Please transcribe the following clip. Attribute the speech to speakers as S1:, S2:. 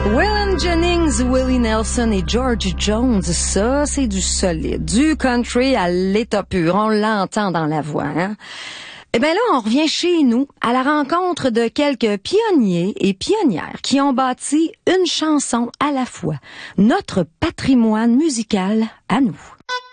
S1: Waylon Jennings, Willie Nelson et George Jones, ça, c'est du solide. Du country à l'état pur. On l'entend dans la voix, hein? Eh bien là, on revient chez nous à la rencontre de quelques pionniers et pionnières qui ont bâti une chanson à la fois. Notre patrimoine musical à nous.